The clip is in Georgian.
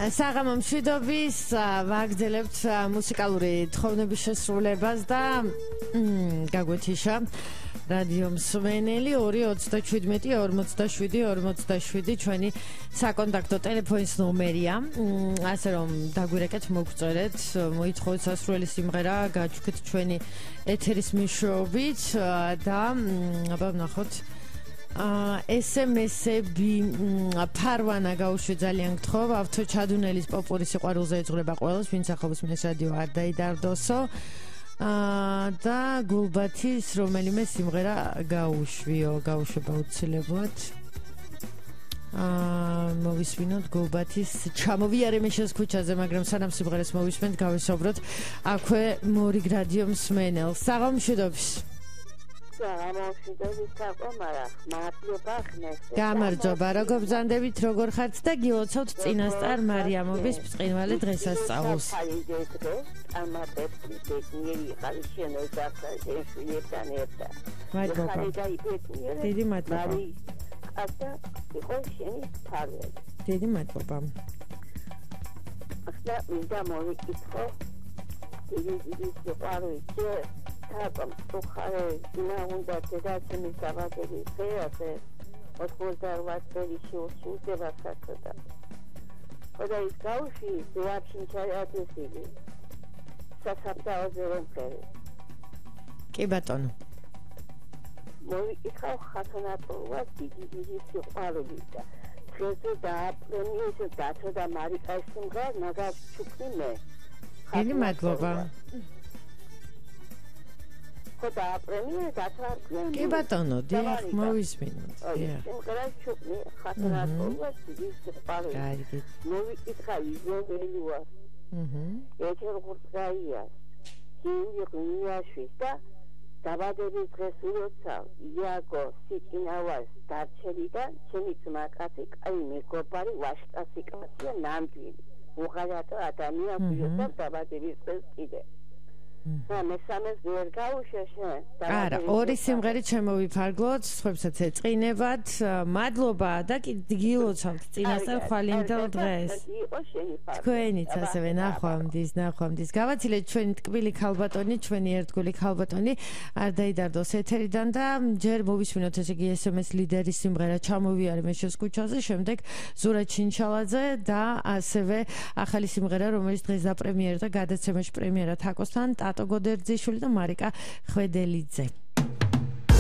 საღამო მშვიდობის ვაგრძელებთ მუსიკალური თხოვნების შესრულებას და გაგვეთიშა რადიო მსმენელი 227-47-47 ჩვენი საკონტაქტო ტელეფონის ნომერია. ასე რომ დაგვირეკეთ, მოგწერეთ, მოითხოვეთ სასურველი სიმღერა, გაჩვენეთ ჩვენი ეთერის მეშვეობით და აბა ვნახოთ SMS-ები ფარვანა გაუშვი ძალიან გთხოვ, ავთო ჩადუნელის პოპური სიყვარულზე ეძღვრება ყველას, ვინც ახალოს მინეს რადიო არ დაიდარდოსო და გულბათის რომელიმე სიმღერა გაუშვება უცილებლად. მოვისმინოთ გულბათის ჩამოვიარე მეშეს ქუჩაზე, მაგრამ სანამ სიმღერას მოვისმენთ, გავესაუბროთ აქვე მორიგ რადიო მსმენელს. საღამო მშვიდობის. გამარჯობა, როგორ ბრძანდებით, როგორ ხართ და გილოცავთ წინასწარ მარიამობის ბრწყინვალე დღესასწაულს. მადლობა. დიდი მადლობა. დიდი მადლობა. ახლა მინდა მოვიკითხო დიდი სიყვარული Tapam, Tukhare, Dinaunda, Tedachim, Savadeli, Feate, what was there was very short, Sude Vasata. But I Gaushi, the action Chayat City. Sasapta was their own place. Kibaton. Moikau Hatanato was the Arabita. Treasure that, the news of that, the Marika Singa, Nagas Chukime. Really mad, Baba. კი ბატონო, დიახ, მოვისმინოთ. დიახ. დაბადების დღეს ულოცავ იაგო სიკინავას დარჩენიდან ჩემი ძმა კაცი კაი მეგობარი ვაშკასი კაცია ნამდვილი უღალატო ადამიანს ვიოცავ დაბადების დღეს კიდე არა, ორი სიმღერით შემოვიფარგლოთ, სხვებსაც ეწყინებათ. მადლობა და გილოცავთ წინასწარ ხვალინდელ დღეს. თქვენიც ასევე ნახვამდის. გავაცილეთ ჩვენი ტკბილი ქალბატონი, ჩვენი ერთგული ქალბატონი არ დაიდარდოს ეთერიდან და ჯერ მოვისმინოთ ესე იგი SMS ლიდერის სიმღერა ჩამოვიარე მეშეს ქუჩაზე, შემდეგ ზურა ჩინჩალაძე და ასევე ახალი სიმღერა, რომელიც დღეს დაპრემიერდა გადაცემაში პრემიერა თაკოსთან, ტატო გოდერძიშვილი და მარიკა ხვედელიძე.